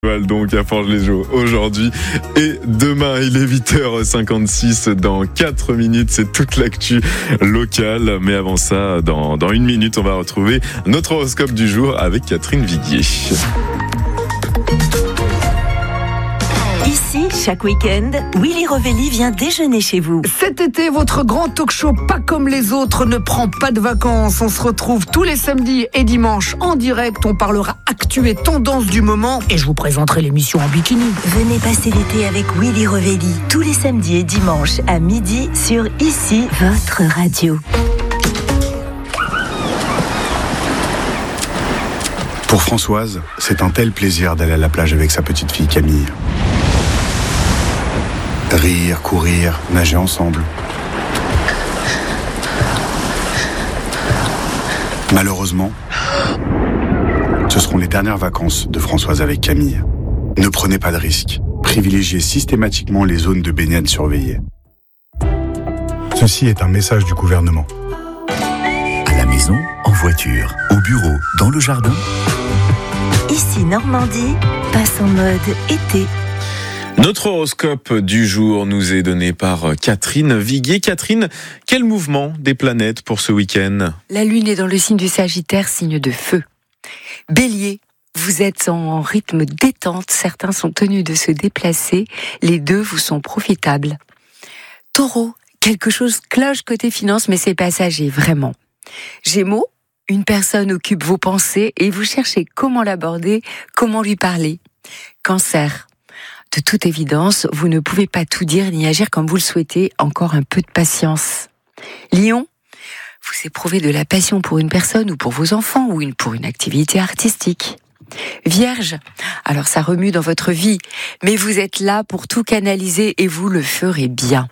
Donc à Forges-les-Eaux aujourd'hui et demain. Il est 8h56. Dans 4 minutes, c'est toute l'actu locale. Mais avant ça, dans 1 minute, on va retrouver notre horoscope du jour avec Catherine Viguier. Ici, chaque week-end, Willy Rovelli vient déjeuner chez vous. Cet été, votre grand talk-show pas comme les autres ne prend pas de vacances. On se retrouve tous les samedis et dimanches en direct. On parlera actu et tendance du moment et je vous présenterai l'émission en bikini. Venez passer l'été avec Willy Rovelli tous les samedis et dimanches à midi sur Ici, votre radio. Pour Françoise, c'est un tel plaisir d'aller à la plage avec sa petite fille Camille. Rire, courir, nager ensemble. Malheureusement, ce seront les dernières vacances de Françoise avec Camille. Ne prenez pas de risques. Privilégiez systématiquement les zones de baignade surveillées. Ceci est un message du gouvernement. À la maison, en voiture, au bureau, dans le jardin. Ici Normandie, passe en mode été. Notre horoscope du jour nous est donné par Catherine Viguier. Catherine, quel mouvement des planètes pour ce week-end ? La Lune est dans le signe du Sagittaire, signe de feu. Bélier, vous êtes en rythme détente, certains sont tenus de se déplacer, les deux vous sont profitables. Taureau, quelque chose cloche côté finance, mais c'est passager, vraiment. Gémeaux, une personne occupe vos pensées et vous cherchez comment l'aborder, comment lui parler. Cancer, de toute évidence, vous ne pouvez pas tout dire ni agir comme vous le souhaitez, encore un peu de patience. Lion, vous éprouvez de la passion pour une personne ou pour vos enfants ou pour une activité artistique. Vierge, alors ça remue dans votre vie, mais vous êtes là pour tout canaliser et vous le ferez bien.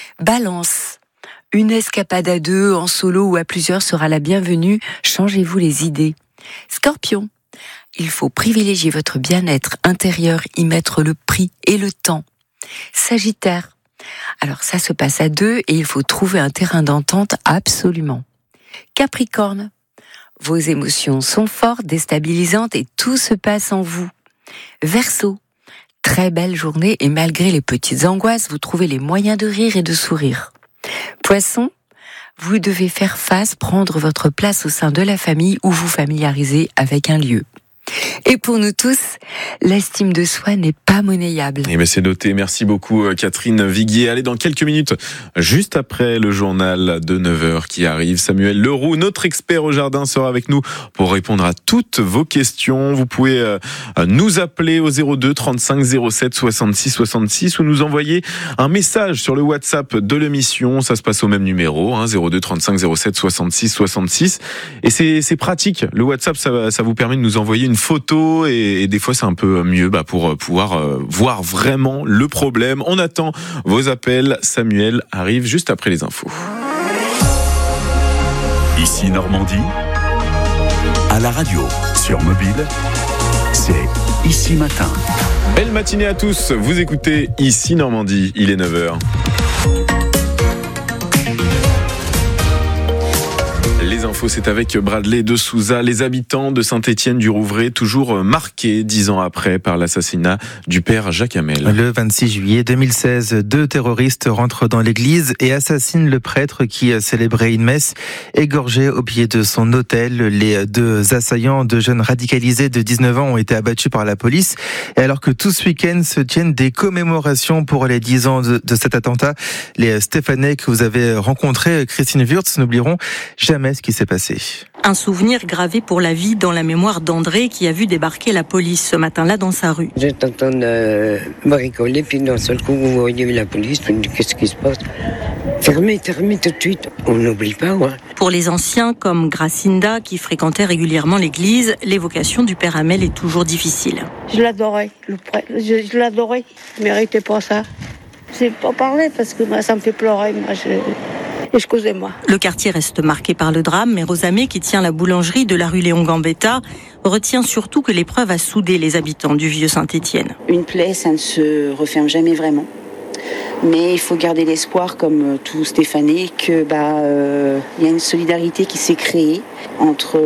Balance, une escapade à deux, en solo ou à plusieurs sera la bienvenue, changez-vous les idées. Scorpion, il faut privilégier votre bien-être intérieur, y mettre le prix et le temps. Sagittaire, alors ça se passe à deux et il faut trouver un terrain d'entente absolument. Capricorne, vos émotions sont fortes, déstabilisantes et tout se passe en vous. Verseau, très belle journée et malgré les petites angoisses, vous trouvez les moyens de rire et de sourire. Poisson, vous devez faire face, prendre votre place au sein de la famille ou vous familiariser avec un lieu. Et pour nous tous, l'estime de soi n'est pas monnayable. Eh bien, c'est noté. Merci beaucoup, Catherine Viguier. Allez, dans quelques minutes, juste après le journal de 9h qui arrive, Samuel Leroux, notre expert au jardin, sera avec nous pour répondre à toutes vos questions. Vous pouvez nous appeler au 02 35 07 66 66 ou nous envoyer un message sur le WhatsApp de l'émission. Ça se passe au même numéro, 02 35 07 66 66. Et c'est pratique. Le WhatsApp, ça vous permet de nous envoyer une photo et des fois c'est un peu mieux pour pouvoir voir vraiment le problème. On attend vos appels. Samuel arrive juste après les infos. Ici Normandie, à la radio, sur mobile, c'est Ici Matin. Belle matinée à tous, vous écoutez Ici Normandie, il est 9h. Les infos, c'est avec Bradley de Souza. Les habitants de Saint-Étienne-du-Rouvray, toujours marqués 10 ans après par l'assassinat du père Jacques Hamel. Le 26 juillet 2016, 2 terroristes rentrent dans l'église et assassinent le prêtre qui célébrait une messe. Égorgé au pied de son autel, les 2 assaillants, 2 jeunes radicalisés de 19 ans, ont été abattus par la police. Et alors que tout ce week-end se tiennent des commémorations pour les 10 ans de cet attentat, les Stéphanois que vous avez rencontrés, Christine Wurtz, n'oublieront jamais ce qui s'est passé. Un souvenir gravé pour la vie dans la mémoire d'André qui a vu débarquer la police ce matin-là dans sa rue. J'étais en train de bricoler, puis d'un seul coup, vous voyez la police, vous dites qu'est-ce qui se passe ? Fermez tout de suite. On n'oublie pas, ouais. Pour les anciens comme Gracinda qui fréquentaient régulièrement l'église, l'évocation du père Hamel est toujours difficile. Je l'adorais, je l'adorais. Il ne méritait pas ça. Je ne sais pas parler parce que ça me fait pleurer, Excusez-moi. Le quartier reste marqué par le drame, mais Rosamé, qui tient la boulangerie de la rue Léon Gambetta, retient surtout que l'épreuve a soudé les habitants du vieux Saint-Étienne. Une plaie, ça ne se referme jamais vraiment. Mais il faut garder l'espoir, comme tout Stéphane, que y a une solidarité qui s'est créée entre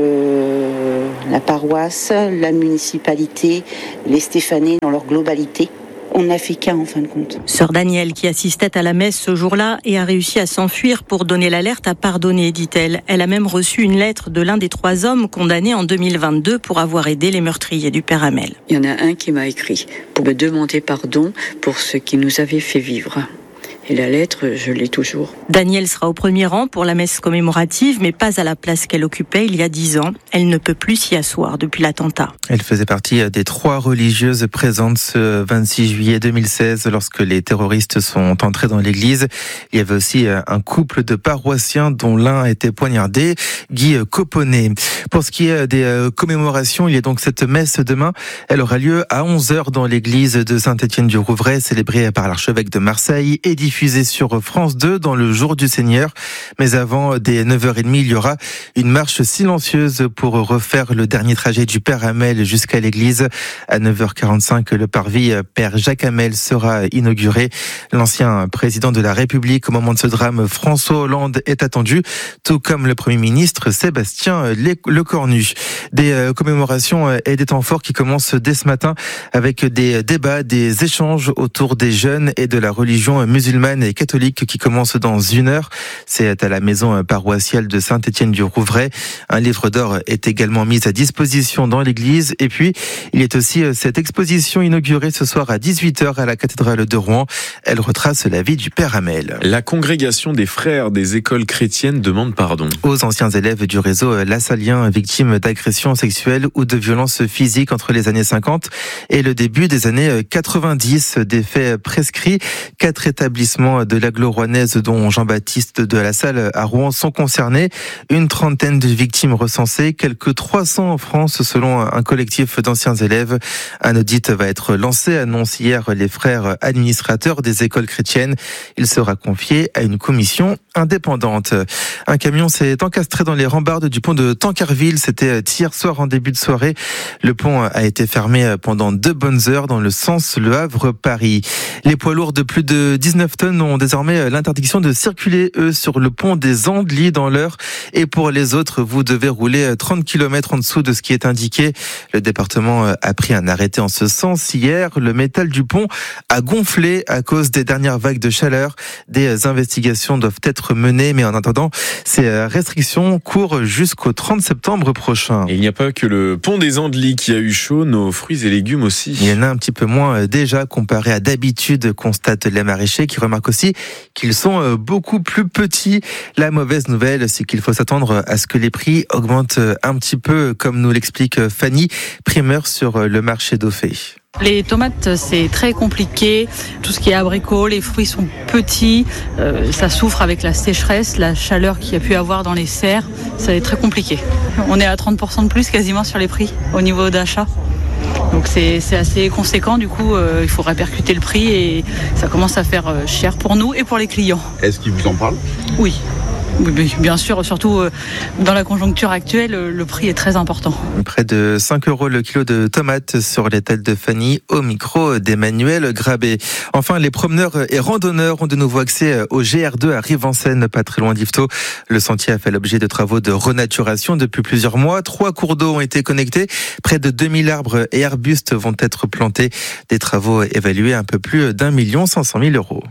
la paroisse, la municipalité, les Stéphanais dans leur globalité. On n'a fait qu'un en fin de compte. Sœur Danielle, qui assistait à la messe ce jour-là et a réussi à s'enfuir pour donner l'alerte, a pardonné, dit-elle. Elle a même reçu une lettre de l'un des 3 hommes condamnés en 2022 pour avoir aidé les meurtriers du père Hamel. Il y en a un qui m'a écrit pour me demander pardon pour ce qu'il nous avait fait vivre. Et la lettre, je l'ai toujours. Danielle sera au premier rang pour la messe commémorative, mais pas à la place qu'elle occupait il y a 10 ans. Elle ne peut plus s'y asseoir depuis l'attentat. Elle faisait partie des 3 religieuses présentes ce 26 juillet 2016 lorsque les terroristes sont entrés dans l'église. Il y avait aussi un couple de paroissiens dont l'un a été poignardé, Guy Coponnet. Pour ce qui est des commémorations, il y a donc cette messe demain. Elle aura lieu à 11h dans l'église de Saint-Étienne-du-Rouvray, célébrée par l'archevêque de Marseille et diffusée sur France 2 dans le jour du Seigneur. Mais avant, dès 9h30, il y aura une marche silencieuse pour refaire le dernier trajet du père Hamel jusqu'à l'église. À 9h45, le parvis père Jacques Hamel sera inauguré. L'ancien président de la République au moment de ce drame, François Hollande, est attendu, tout comme le Premier ministre Sébastien Lecornu. Des commémorations et des temps forts qui commencent dès ce matin avec des débats, des échanges autour des jeunes et de la religion musulmane et catholique qui commence dans 1 heure. C'est à la maison paroissiale de Saint-Étienne-du-Rouvray. Un livre d'or est également mis à disposition dans l'église. Et puis, il y a aussi cette exposition inaugurée ce soir à 18h à la cathédrale de Rouen. Elle retrace la vie du père Hamel. La congrégation des frères des écoles chrétiennes demande pardon aux anciens élèves du réseau lassalien victimes d'agressions sexuelles ou de violences physiques entre les années 50 et le début des années 90. Des faits prescrits. 4 établissements de l'Agglo rouennaise, dont Jean-Baptiste de la Salle à Rouen, sont concernés. Une trentaine de victimes recensées, quelques 300 en France selon un collectif d'anciens élèves. Un audit va être lancé, annoncent hier les frères administrateurs des écoles chrétiennes. Il sera confié à une commission indépendante. Un camion s'est encastré dans les rambardes du pont de Tancarville. C'était hier soir en début de soirée. Le pont a été fermé pendant 2 bonnes heures dans le sens Le Havre-Paris. Les poids lourds de plus de 19 tonnes ont désormais l'interdiction de circuler, eux, sur le pont des Andelys dans l'heure. Et pour les autres, vous devez rouler 30 km en dessous de ce qui est indiqué. Le département a pris un arrêté en ce sens. Hier, le métal du pont a gonflé à cause des dernières vagues de chaleur. Des investigations doivent être menées, mais en attendant, ces restrictions courent jusqu'au 30 septembre prochain. Et il n'y a pas que le pont des Andelys qui a eu chaud, nos fruits et légumes aussi. Il y en a un petit peu moins déjà comparé à d'habitude, constatent les maraîchers, qui remarquent aussi qu'ils sont beaucoup plus petits. La mauvaise nouvelle, c'est qu'il faut s'attendre à ce que les prix augmentent un petit peu, comme nous l'explique Fanny, primeur sur le marché d'Ophé. Les tomates, c'est très compliqué. Tout ce qui est abricots, les fruits sont petits. Ça souffre avec la sécheresse, la chaleur qu'il y a pu avoir dans les serres. Ça est très compliqué. On est à 30% de plus quasiment sur les prix au niveau d'achat. Donc c'est assez conséquent, du coup il faut répercuter le prix et ça commence à faire cher pour nous et pour les clients. Est-ce qu'ils vous en parlent ? Oui. Oui, bien sûr, surtout dans la conjoncture actuelle, le prix est très important. Près de 5 € le kilo de tomates sur les têtes de Fanny, au micro d'Emmanuel Grabé. Enfin, les promeneurs et randonneurs ont de nouveau accès au GR2 à Rive-en-Seine, pas très loin d'Yvetot. Le sentier a fait l'objet de travaux de renaturation depuis plusieurs mois. 3 cours d'eau ont été connectés. Près de 2000 arbres et arbustes vont être plantés. Des travaux évalués à un peu plus d'1 500 000 €.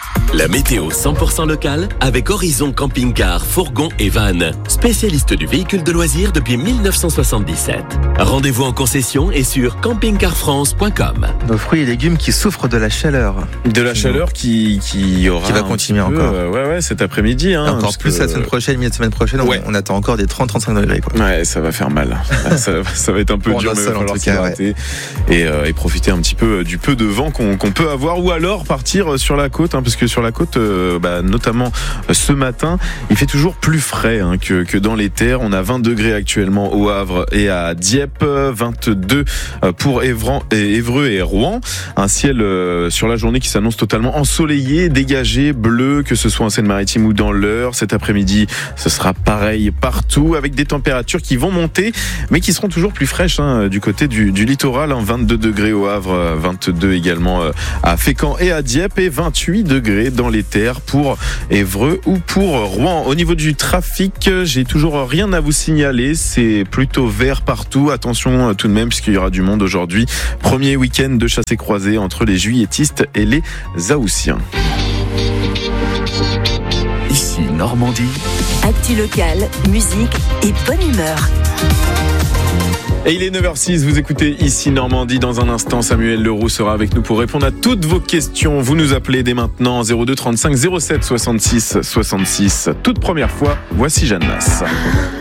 La météo 100% locale avec Horizon Camping-Car, Fourgon et Van. Spécialiste du véhicule de loisirs depuis 1977. Rendez-vous en concession et sur campingcarfrance.com. Nos fruits et légumes qui souffrent de la chaleur. De la chaleur qui va continuer encore. Ouais, cet après-midi. Encore plus la semaine prochaine, milieu de semaine prochaine, on attend encore des 30-35 degrés. Quoi. Ouais, ça va faire mal. ça va être un peu dur, mais il va falloir s'hydrater et profiter un petit peu du peu de vent qu'on peut avoir, ou alors partir sur la côte, parce que sur la côte, notamment ce matin, il fait toujours plus frais que dans les terres. On a 20 degrés actuellement au Havre et à Dieppe, 22 pour Évreux et Rouen. Un ciel sur la journée qui s'annonce totalement ensoleillé, dégagé, bleu, que ce soit en Seine-Maritime ou dans l'Eure. Cet après-midi, ce sera pareil partout, avec des températures qui vont monter, mais qui seront toujours plus fraîches du côté du littoral. 22 degrés au Havre, 22 également à Fécamp et à Dieppe, et 28 degrés degrés dans les terres pour Évreux ou pour Rouen. Au niveau du trafic, j'ai toujours rien à vous signaler. C'est plutôt vert partout. Attention tout de même, puisqu'il y aura du monde aujourd'hui. Premier week-end de chassé-croisé entre les juilletistes et les Haussiens. Ici Normandie. Actu locale, musique et bonne humeur. Et il est 9h06, vous écoutez Ici Normandie. Dans un instant, Samuel Leroux sera avec nous pour répondre à toutes vos questions. Vous nous appelez dès maintenant 02 35 07 66 66. Toute première fois, voici Jeanne Masse.